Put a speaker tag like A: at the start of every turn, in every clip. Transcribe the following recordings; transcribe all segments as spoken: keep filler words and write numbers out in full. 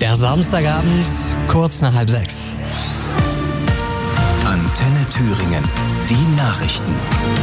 A: Der Samstagabend, kurz nach halb sechs.
B: Antenne Thüringen, die Nachrichten.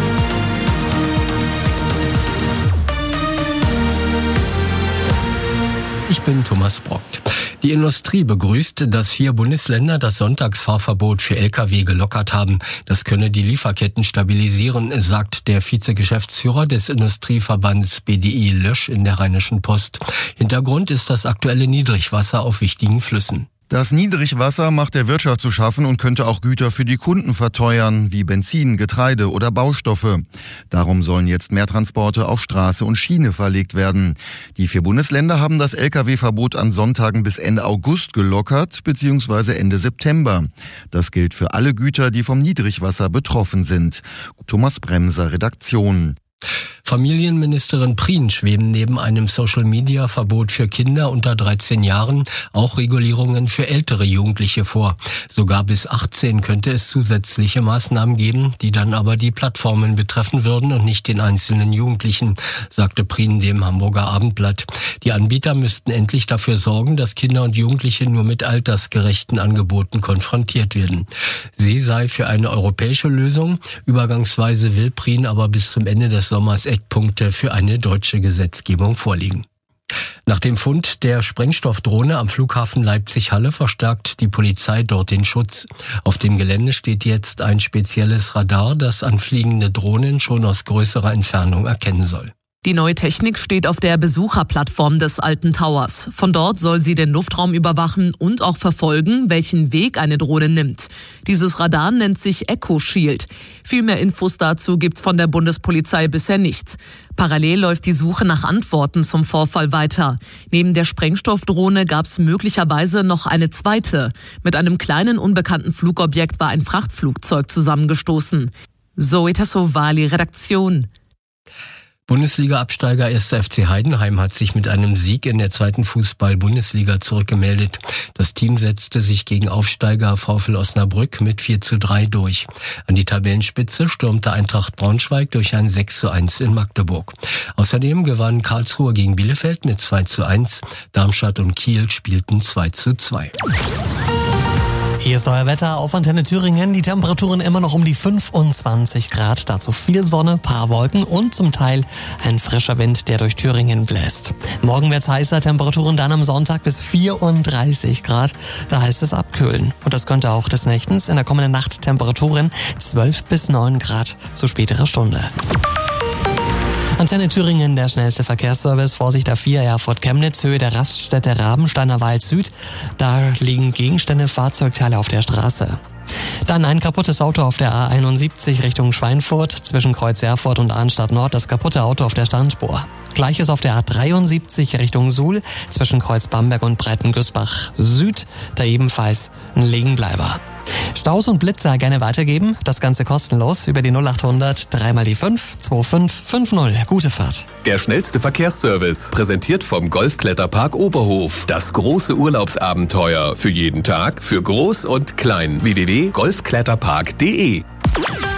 C: Ich bin Thomas Brock. Die Industrie begrüßt, dass vier Bundesländer das Sonntagsfahrverbot für L K W gelockert haben. Das könne die Lieferketten stabilisieren, sagt der Vizegeschäftsführer des Industrieverbands B D I Lösch in der Rheinischen Post. Hintergrund ist das aktuelle Niedrigwasser auf wichtigen Flüssen.
D: Das Niedrigwasser macht der Wirtschaft zu schaffen und könnte auch Güter für die Kunden verteuern, wie Benzin, Getreide oder Baustoffe. Darum sollen jetzt mehr Transporte auf Straße und Schiene verlegt werden. Die vier Bundesländer haben das L K W-Verbot an Sonntagen bis Ende August gelockert, beziehungsweise Ende September. Das gilt für alle Güter, die vom Niedrigwasser betroffen sind. Thomas Bremser, Redaktion.
C: Familienministerin Prien schweben neben einem Social-Media-Verbot für Kinder unter dreizehn Jahren auch Regulierungen für ältere Jugendliche vor. Sogar bis achtzehn könnte es zusätzliche Maßnahmen geben, die dann aber die Plattformen betreffen würden und nicht den einzelnen Jugendlichen, sagte Prien dem Hamburger Abendblatt. Die Anbieter müssten endlich dafür sorgen, dass Kinder und Jugendliche nur mit altersgerechten Angeboten konfrontiert werden. Sie sei für eine europäische Lösung. Übergangsweise will Prien aber bis zum Ende des Sommers Eckpunkte für eine deutsche Gesetzgebung vorliegen. Nach dem Fund der Sprengstoffdrohne am Flughafen Leipzig-Halle verstärkt die Polizei dort den Schutz. Auf dem Gelände steht jetzt ein spezielles Radar, das anfliegende Drohnen schon aus größerer Entfernung erkennen soll.
E: Die neue Technik steht auf der Besucherplattform des Alten Towers. Von dort soll sie den Luftraum überwachen und auch verfolgen, welchen Weg eine Drohne nimmt. Dieses Radar nennt sich Echo Shield. Viel mehr Infos dazu gibt's von der Bundespolizei bisher nicht. Parallel läuft die Suche nach Antworten zum Vorfall weiter. Neben der Sprengstoffdrohne gab's möglicherweise noch eine zweite. Mit einem kleinen unbekannten Flugobjekt war ein Frachtflugzeug zusammengestoßen. Zoe Tassovali, Redaktion.
C: Bundesliga-Absteiger erster F C Heidenheim hat sich mit einem Sieg in der zweiten Fußball-Bundesliga zurückgemeldet. Das Team setzte sich gegen Aufsteiger VfL Osnabrück mit vier zu drei durch. An die Tabellenspitze stürmte Eintracht Braunschweig durch ein sechs zu eins in Magdeburg. Außerdem gewann Karlsruhe gegen Bielefeld mit zwei zu eins. Darmstadt und Kiel spielten zwei zu zwei.
A: Hier ist euer Wetter auf Antenne Thüringen. Die Temperaturen immer noch um die fünfundzwanzig Grad. Dazu viel Sonne, paar Wolken und zum Teil ein frischer Wind, der durch Thüringen bläst. Morgen wird's heißer, Temperaturen dann am Sonntag bis vierunddreißig Grad. Da heißt es abkühlen. Und das könnte auch des Nächtens. In der kommenden Nacht Temperaturen zwölf bis neun Grad zu späterer Stunde. Antenne Thüringen, der schnellste Verkehrsservice. Vorsicht A vier, Erfurt-Chemnitz, Höhe der Raststätte Rabensteiner Wald Süd. Da liegen Gegenstände, Fahrzeugteile auf der Straße. Dann ein kaputtes Auto auf der A einundsiebzig Richtung Schweinfurt. Zwischen Kreuz Erfurt und Arnstadt Nord das kaputte Auto auf der Standspur. Gleiches auf der A dreiundsiebzig Richtung Suhl. Zwischen Kreuz Bamberg und Breitengüßbach Süd. Da ebenfalls ein Liegenbleiber. Staus und Blitzer gerne weitergeben. Das Ganze kostenlos über die null achthundert drei mal die fünf zwei fünf fünf null. Gute Fahrt.
B: Der schnellste Verkehrsservice, präsentiert vom Golfkletterpark Oberhof. Das große Urlaubsabenteuer. Für jeden Tag, für groß und klein. w w w punkt golfkletterpark punkt d e